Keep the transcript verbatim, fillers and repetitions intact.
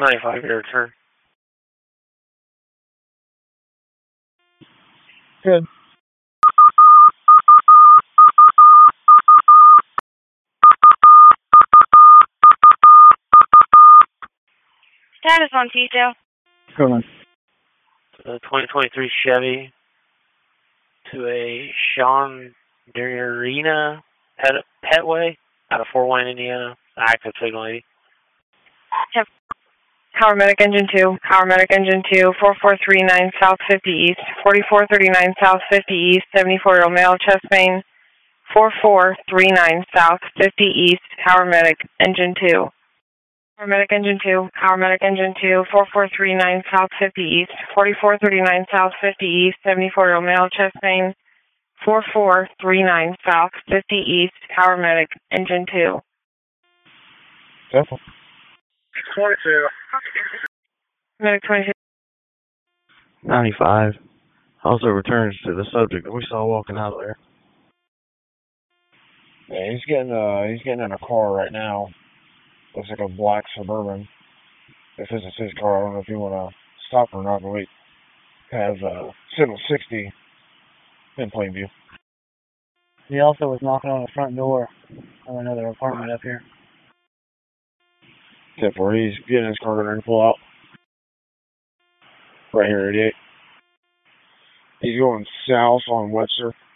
ninety-five, your return. Good. Status on detail. Good one. A twenty twenty-three Chevy to a Sean Darina Pet, Petway out of Fort Wayne, Indiana. Active signal eighty. Yep. Power Medic Engine two. Power Medic Engine two. four four three nine South fifty East. forty-four thirty-nine South fifty East. seventy-four-year-old male, chest pain. four four three nine South fifty East. Power Medic Engine two. Power Medic Engine two. Power Medic Engine two. four four three nine South fifty East. forty-four thirty-nine South fifty East. seventy-four-year-old male, chest pain. four four three nine South fifty East. Power Medic Engine two. Careful. twenty-two. Medic twenty-two. ninety-five. Also returns to the subject that we saw walking out of there. Yeah, he's getting uh he's getting in a car right now. Looks like a black Suburban. If this is his car, I don't know if you want to stop or not, but wait. Has uh signal sixty in plain view. He also was knocking on the front door of another apartment up here. Except for he's getting his car ready to pull out. Right here, eighty-eight. He's going south on Webster.